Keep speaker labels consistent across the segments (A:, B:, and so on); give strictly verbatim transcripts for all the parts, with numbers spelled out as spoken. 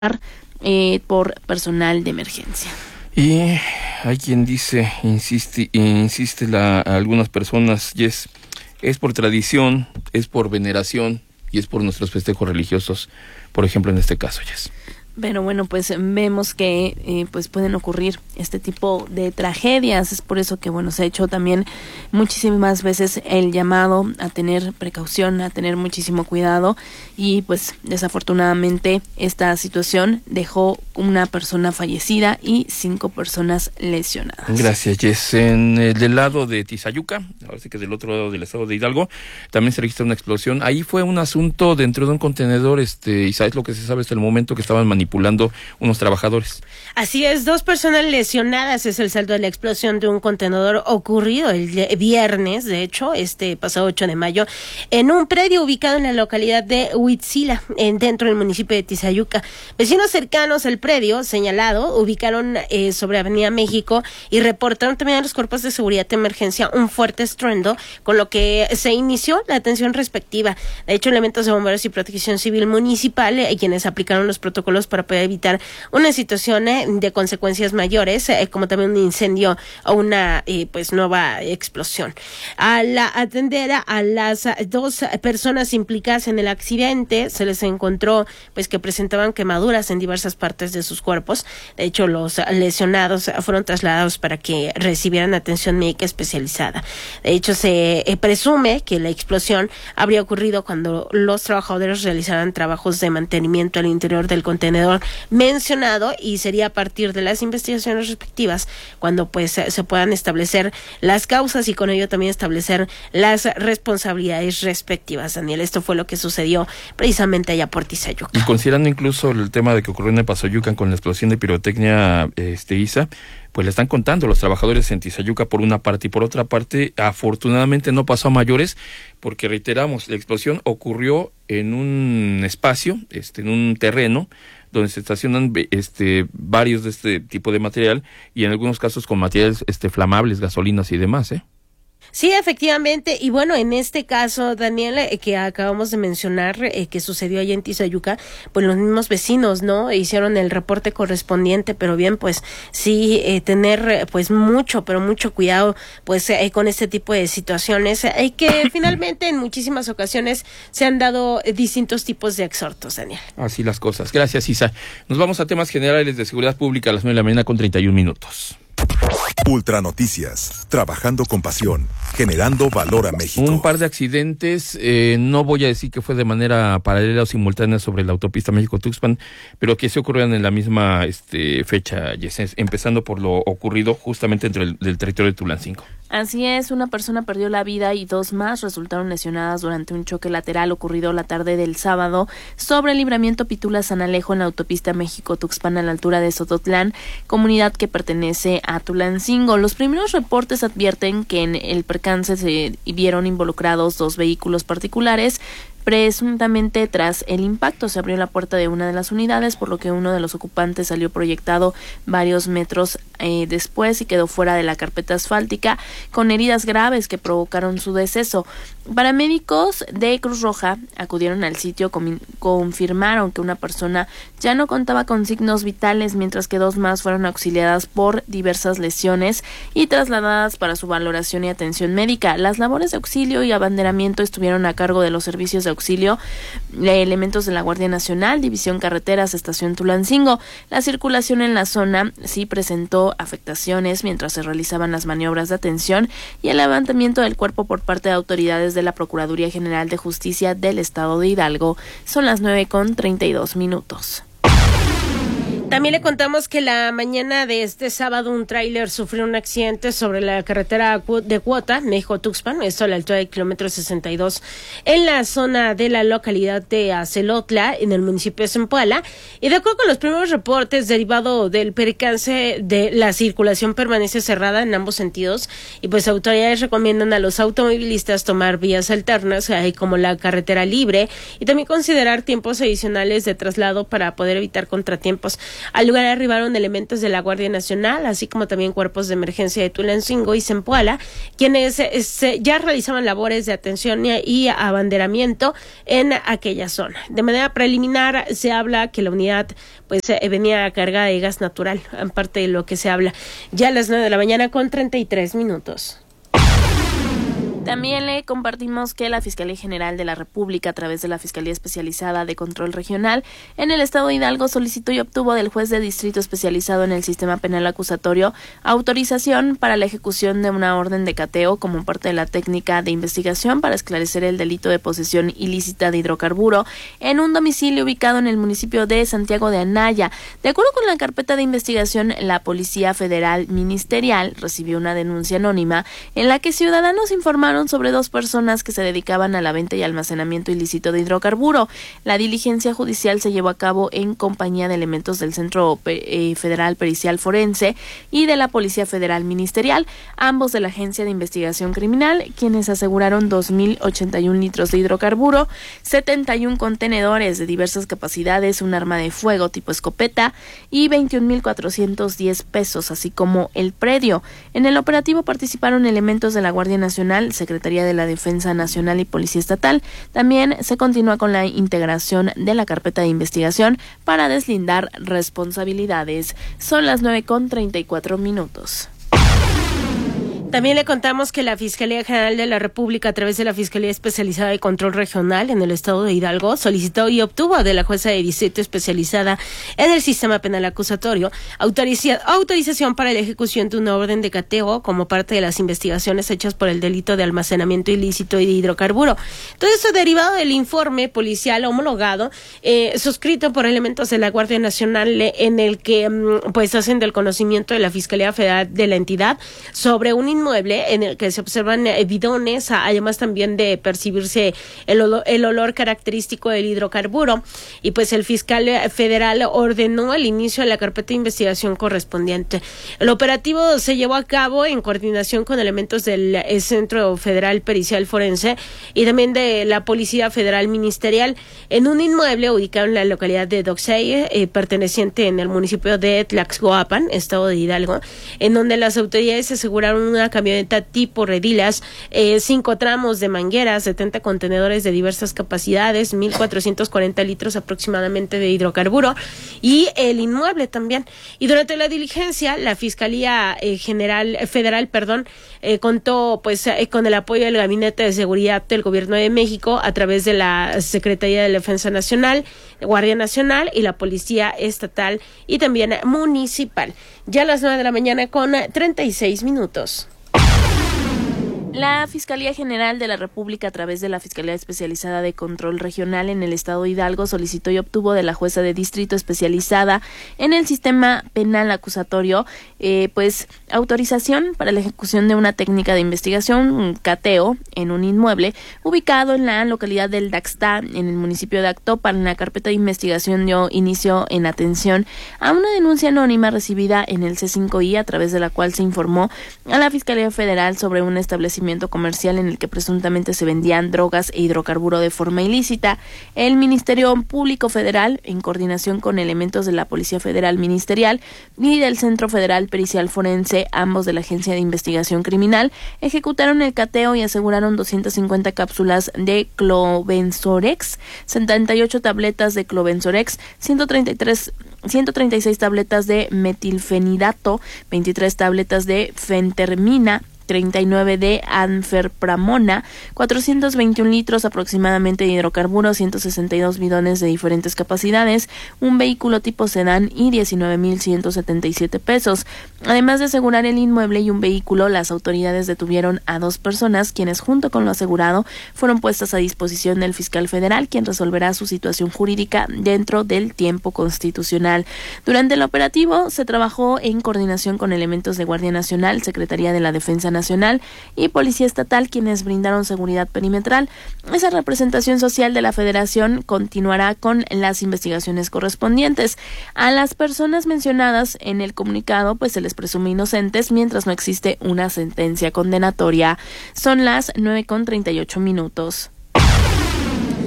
A: eh, por personal de emergencia.
B: Y hay quien dice, insiste, insiste la, algunas personas, Yes, es por tradición, es por veneración y es por nuestros festejos religiosos, por ejemplo en este caso, Yes.
A: Pero bueno, pues vemos que eh, pues pueden ocurrir este tipo de tragedias. Es por eso que bueno, se ha hecho también muchísimas veces el llamado a tener precaución, a tener muchísimo cuidado, y pues desafortunadamente esta situación dejó una persona fallecida y cinco personas lesionadas.
B: Gracias, Jess. En el del lado de Tizayuca, ahora sí que del otro lado del estado de Hidalgo, también se registró una explosión. Ahí fue un asunto dentro de un contenedor, este, y sabes lo que se sabe hasta el momento, que estaban manipulando unos trabajadores.
C: Así es, dos personas lesionadas es el saldo de la explosión de un contenedor ocurrido el viernes, de hecho, este pasado ocho de mayo, en un predio ubicado en la localidad de Huitzila, en, dentro del municipio de Tizayuca. Vecinos cercanos al predio señalado ubicaron eh, sobre Avenida México y reportaron también a los cuerpos de seguridad de emergencia un fuerte estruendo, con lo que se inició la atención respectiva. De hecho, elementos de bomberos y protección civil municipal, eh, quienes aplicaron los protocolos para poder evitar una situación eh, de consecuencias mayores, eh, como también un incendio o una eh, pues nueva explosión. Al atender a las dos personas implicadas en el accidente, se les encontró pues que presentaban quemaduras en diversas partes de sus cuerpos. De hecho, los lesionados fueron trasladados para que recibieran atención médica especializada. De hecho, se eh, presume que la explosión habría ocurrido cuando los trabajadores realizaran trabajos de mantenimiento al interior del contenedor mencionado, y sería a partir de las investigaciones respectivas cuando pues se puedan establecer las causas y con ello también establecer las responsabilidades respectivas. Daniel, esto fue lo que sucedió precisamente allá por Tizayuca.
B: Y considerando incluso el tema de que ocurrió en el Pasoyucan con la explosión de pirotecnia, este, Isa, pues le están contando los trabajadores en Tizayuca por una parte, y por otra parte, afortunadamente no pasó a mayores, porque reiteramos, la explosión ocurrió en un espacio, este, en un terreno, donde se estacionan este varios de este tipo de material, y en algunos casos con materiales este flamables, gasolinas y demás, ¿eh?
C: Sí, efectivamente, y bueno, en este caso, Daniel, eh, que acabamos de mencionar, eh, que sucedió allá en Tizayuca, pues los mismos vecinos, ¿no?, hicieron el reporte correspondiente, pero bien, pues sí, eh, tener pues mucho, pero mucho cuidado, pues eh, con este tipo de situaciones, eh, que finalmente en muchísimas ocasiones se han dado eh, distintos tipos de exhortos, Daniel.
B: Así las cosas. Gracias, Isa. Nos vamos a temas generales de seguridad pública a las nueve de la mañana con treinta y un minutos.
D: Ultra Noticias, trabajando con pasión, generando valor a México.
B: Un par de accidentes, eh, no voy a decir que fue de manera paralela o simultánea sobre la autopista México-Tuxpan, pero que se ocurrieron en la misma este, fecha, Yesens, empezando por lo ocurrido justamente entre el del territorio de Tulancingo.
A: Así es, una persona perdió la vida y dos más resultaron lesionadas durante un choque lateral ocurrido la tarde del sábado sobre el libramiento Pitula-San Alejo en la autopista México-Tuxpan a la altura de Sototlán, comunidad que pertenece a Tulancingo. Los primeros reportes advierten que en el percance se vieron involucrados dos vehículos particulares. Presuntamente tras el impacto se abrió la puerta de una de las unidades, por lo que uno de los ocupantes salió proyectado varios metros eh, después y quedó fuera de la carpeta asfáltica con heridas graves que provocaron su deceso. Paramédicos de Cruz Roja acudieron al sitio, com- confirmaron que una persona ya no contaba con signos vitales, mientras que dos más fueron auxiliadas por diversas lesiones y trasladadas para su valoración y atención médica. Las labores de auxilio y abanderamiento estuvieron a cargo de los servicios de auxilio, elementos de la Guardia Nacional, División Carreteras, Estación Tulancingo. La circulación en la zona sí presentó afectaciones mientras se realizaban las maniobras de atención y el levantamiento del cuerpo por parte de autoridades de la Procuraduría General de Justicia del Estado de Hidalgo. Son las nueve con treinta y dos minutos.
C: También le contamos que la mañana de este sábado un tráiler sufrió un accidente sobre la carretera de Cuota, México-Tuxpan, esto a la altura del kilómetro sesenta y dos, en la zona de la localidad de Acelotla, en el municipio de Zempoala. Y de acuerdo con los primeros reportes, derivado del percance, de la circulación permanece cerrada en ambos sentidos, y pues autoridades recomiendan a los automovilistas tomar vías alternas, eh, como la carretera libre, y también considerar tiempos adicionales de traslado para poder evitar contratiempos. Al lugar arribaron elementos de la Guardia Nacional, así como también cuerpos de emergencia de Tulancingo y Zempoala, quienes eh, ya realizaban labores de atención y, y abanderamiento en aquella zona. De manera preliminar se habla que la unidad pues eh, venía cargada de gas natural, en parte de lo que se habla. Ya a las nueve de la mañana con treinta y tres minutos.
A: También le compartimos que la Fiscalía General de la República, a través de la Fiscalía Especializada de Control Regional en el Estado de Hidalgo, solicitó y obtuvo del juez de distrito especializado en el sistema penal acusatorio autorización para la ejecución de una orden de cateo como parte de la técnica de investigación para esclarecer el delito de posesión ilícita de hidrocarburo en un domicilio ubicado en el municipio de Santiago de Anaya. De acuerdo con la carpeta de investigación, la Policía Federal Ministerial recibió una denuncia anónima en la que ciudadanos informaron sobre dos personas que se dedicaban a la venta y almacenamiento ilícito de hidrocarburo. La diligencia judicial se llevó a cabo en compañía de elementos del Centro Federal Pericial Forense y de la Policía Federal Ministerial, ambos de la Agencia de Investigación Criminal, quienes aseguraron dos mil ochenta y un litros de hidrocarburo, setenta y un contenedores de diversas capacidades, un arma de fuego tipo escopeta y veintiún mil cuatrocientos diez pesos, así como el predio. En el operativo participaron elementos de la Guardia Nacional, Secretaría de la Defensa Nacional y Policía Estatal. También se continúa con la integración de la carpeta de investigación para deslindar responsabilidades. Son las nueve con treinta y cuatro minutos.
C: También le contamos que la Fiscalía General de la República, a través de la Fiscalía Especializada de Control Regional en el Estado de Hidalgo, solicitó y obtuvo de la jueza de distrito especializada en el sistema penal acusatorio autoriza- autorización para la ejecución de una orden de cateo como parte de las investigaciones hechas por el delito de almacenamiento ilícito y de hidrocarburo. Todo esto derivado del informe policial homologado, eh, suscrito por elementos de la Guardia Nacional, en el que pues hacen del conocimiento de la Fiscalía Federal de la entidad sobre un inmueble en el que se observan eh, bidones, además también de percibirse el olor, el olor característico del hidrocarburo. Y pues el fiscal federal ordenó el inicio de la carpeta de investigación correspondiente. El operativo se llevó a cabo en coordinación con elementos del eh, Centro Federal Pericial Forense y también de la Policía Federal Ministerial en un inmueble ubicado en la localidad de Doxey, eh, perteneciente en el municipio de Tlaxcoapan, Estado de Hidalgo, en donde las autoridades aseguraron una camioneta tipo Redilas, eh, cinco tramos de mangueras, setenta contenedores de diversas capacidades, mil cuatrocientos cuarenta litros aproximadamente de hidrocarburo y el inmueble también. Y durante la diligencia, la Fiscalía eh, General Federal, perdón, eh, contó pues eh, con el apoyo del Gabinete de Seguridad del Gobierno de México a través de la Secretaría de la Defensa Nacional, Guardia Nacional y la Policía Estatal y también municipal. Ya a las nueve de la mañana con treinta y seis minutos.
A: La Fiscalía General de la República, a través de la Fiscalía Especializada de Control Regional en el Estado de Hidalgo, solicitó y obtuvo de la jueza de distrito especializada en el sistema penal acusatorio, eh, pues autorización para la ejecución de una técnica de investigación, un cateo, en un inmueble ubicado en la localidad del Daxtá, en el municipio de Actopan. La carpeta de investigación dio inicio en atención a una denuncia anónima recibida en el C cinco I, a través de la cual se informó a la Fiscalía Federal sobre un establecimiento comercial en el que presuntamente se vendían drogas e hidrocarburo de forma ilícita. El Ministerio Público Federal, en coordinación con elementos de la Policía Federal Ministerial y del Centro Federal Pericial Forense, ambos de la Agencia de Investigación Criminal, ejecutaron el cateo y aseguraron doscientas cincuenta cápsulas de Clobenzorex, setenta y ocho tabletas de Clobenzorex, ciento treinta y tres ciento treinta y seis tabletas de metilfenidato, veintitrés tabletas de fentermina, treinta y nueve de anferpramona, cuatrocientos veintiún litros aproximadamente de hidrocarburos, ciento sesenta y dos bidones de diferentes capacidades, un vehículo tipo sedán y diecinueve mil ciento setenta y siete pesos. Además de asegurar el inmueble y un vehículo, las autoridades detuvieron a dos personas, quienes junto con lo asegurado fueron puestas a disposición del fiscal federal, quien resolverá su situación jurídica dentro del tiempo constitucional. Durante el operativo se trabajó en coordinación con elementos de Guardia Nacional, Secretaría de la Defensa Nacional Nacional y Policía Estatal, quienes brindaron seguridad perimetral. Esa representación social de la Federación continuará con las investigaciones correspondientes. A las personas mencionadas en el comunicado pues se les presume inocentes mientras no existe una sentencia condenatoria. Son las nueve con treinta y ocho minutos.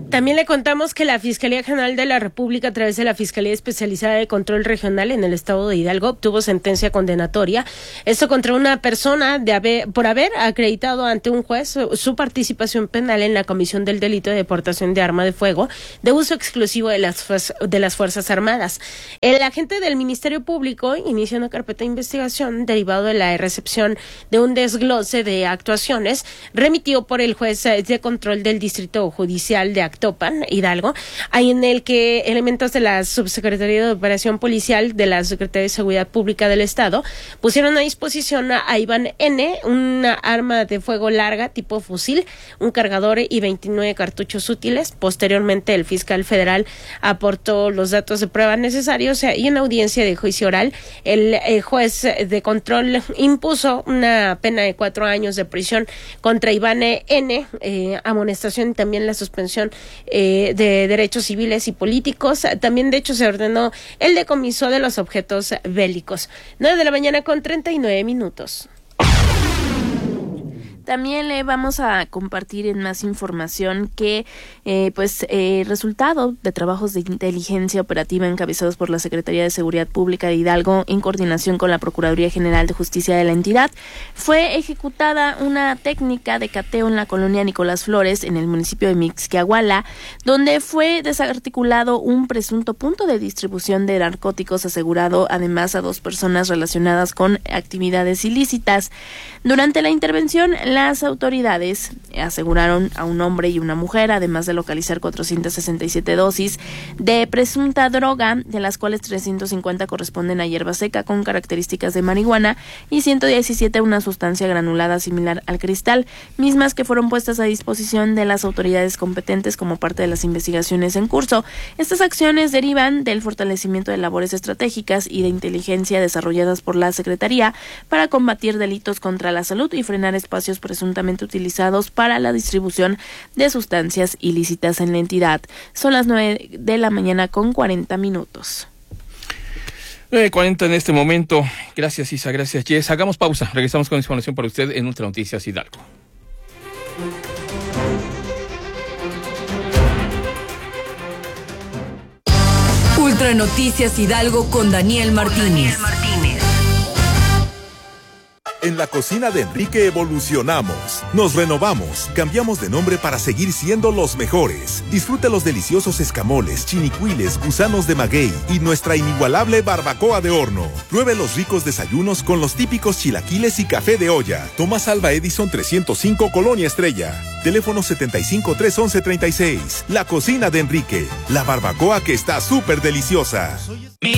C: También le contamos que la Fiscalía General de la República, a través de la Fiscalía Especializada de Control Regional en el estado de Hidalgo, obtuvo sentencia condenatoria. Esto contra una persona de haber, por haber acreditado ante un juez su, su participación penal en la comisión del delito de deportación de arma de fuego de uso exclusivo de las, de las Fuerzas Armadas. El agente del Ministerio Público inició una carpeta de investigación derivado de la recepción de un desglose de actuaciones remitido por el juez de control del Distrito Judicial de Actopan, Hidalgo, ahí en el que elementos de la Subsecretaría de Operación Policial de la Secretaría de Seguridad Pública del Estado pusieron a disposición a, a Iván N. una arma de fuego larga tipo fusil, un cargador y veintinueve cartuchos útiles. Posteriormente, el fiscal federal aportó los datos de prueba necesarios y en audiencia de juicio oral, el, el juez de control impuso una pena de cuatro años de prisión contra Iván N., eh, amonestación y también la suspensión eh, de derechos civiles y políticos. También, de hecho, se ordenó el decomiso de los objetos bélicos. nueve de la mañana con treinta y nueve minutos.
A: También le vamos a compartir en más información que eh, pues eh, resultado de trabajos de inteligencia operativa encabezados por la Secretaría de Seguridad Pública de Hidalgo en coordinación con la Procuraduría General de Justicia de la entidad, fue ejecutada una técnica de cateo en la colonia Nicolás Flores en el municipio de Mixquiahuala, donde fue desarticulado un presunto punto de distribución de narcóticos, asegurado además a dos personas relacionadas con actividades ilícitas. Durante la intervención, la Las autoridades aseguraron a un hombre y una mujer, además de localizar cuatrocientas sesenta y siete dosis de presunta droga, de las cuales trescientas cincuenta corresponden a hierba seca con características de marihuana y ciento diecisiete una sustancia granulada similar al cristal, mismas que fueron puestas a disposición de las autoridades competentes como parte de las investigaciones en curso. Estas acciones derivan del fortalecimiento de labores estratégicas y de inteligencia desarrolladas por la Secretaría para combatir delitos contra la salud y frenar espacios presuntamente utilizados para la distribución de sustancias ilícitas en la entidad. Son las nueve de la mañana con cuarenta minutos.
B: nueve cuarenta en este momento. Gracias, Isa. Gracias, Jess. Hagamos pausa. Regresamos con información para usted en Ultra Noticias Hidalgo.
E: Ultra Noticias Hidalgo con Daniel Martínez. Con Daniel Martínez.
D: En la cocina de Enrique evolucionamos, nos renovamos, cambiamos de nombre para seguir siendo los mejores. Disfruta los deliciosos escamoles, chinicuiles, gusanos de maguey y nuestra inigualable barbacoa de horno. Pruebe los ricos desayunos con los típicos chilaquiles y café de olla. Tomás Alva Edison trescientos cinco Colonia Estrella. Teléfono setenta y cinco, tres once, treinta y seis. La cocina de Enrique, la barbacoa que está súper deliciosa.
F: Mi